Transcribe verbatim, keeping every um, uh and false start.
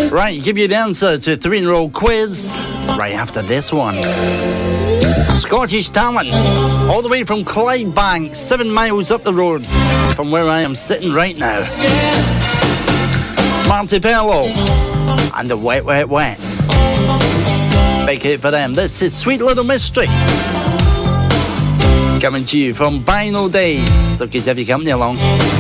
Right, give you the answer to a three-in-a-row quiz right after this one. Scottish talent, all the way from Clydebank, seven miles up the road from where I am sitting right now. Marty Pello and the Wet Wet Wet. Big hit for them. This is Sweet Little Mystery, coming to you from Bino Days. So, kids, have you company along?